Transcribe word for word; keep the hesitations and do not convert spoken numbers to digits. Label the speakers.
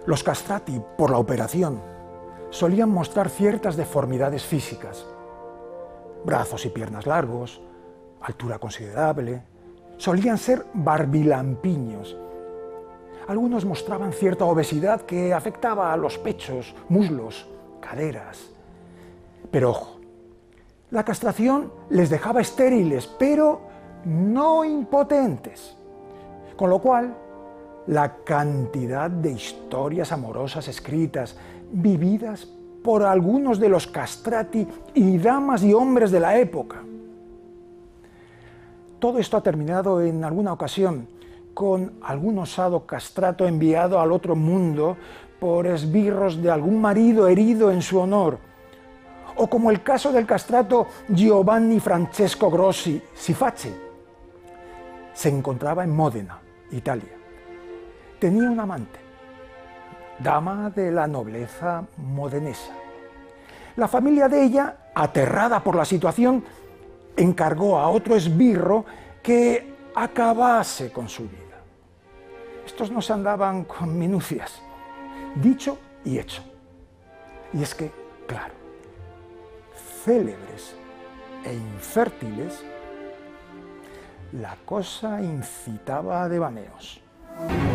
Speaker 1: Los castrati, por la operación, solían mostrar ciertas deformidades físicas, brazos y piernas largos, altura considerable, solían ser barbilampiños. Algunos mostraban cierta obesidad que afectaba a los pechos, muslos, caderas. Pero ojo, la castración les dejaba estériles, pero no impotentes, con lo cual la cantidad de historias amorosas escritas, vividas por algunos de los castrati y damas y hombres de la época. Todo esto ha terminado en alguna ocasión con algún osado castrato enviado al otro mundo por esbirros de algún marido herido en su honor, o como el caso del castrato Giovanni Francesco Grossi Siface. Se encontraba en Módena, Italia. Tenía un amante, dama de la nobleza modenesa. La familia de ella, aterrada por la situación, encargó a otro esbirro que acabase con su vida. Estos no se andaban con minucias, dicho y hecho. Y es que, claro, célebres e infértiles, la cosa incitaba a devaneos.